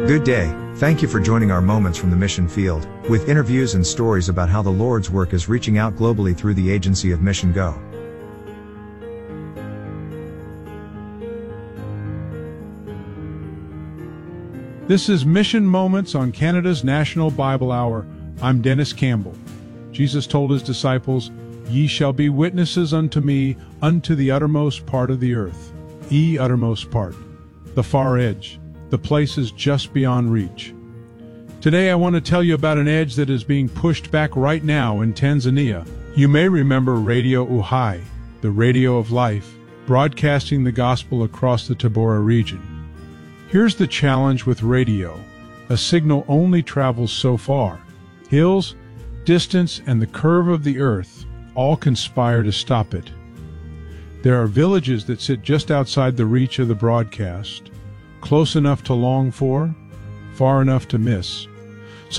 Good day, thank you for joining our Moments from the Mission Field, with interviews and stories about how the Lord's work is reaching out globally through the agency of Mission Go. This is Mission Moments on Canada's National Bible Hour. I'm Dennis Campbell. Jesus told his disciples, "Ye shall be witnesses unto me unto the uttermost part of the earth." Uttermost part, the far edge, the places just beyond reach. Today I want to tell you about an edge that is being pushed back right now in Tanzania. You may remember Radio Uhai, the radio of life, broadcasting the gospel across the Tabora region. Here's the challenge with radio. A signal only travels so far. Hills, distance, and the curve of the earth all conspire to stop it. There are villages that sit just outside the reach of the broadcast, close enough to long for, far enough to miss.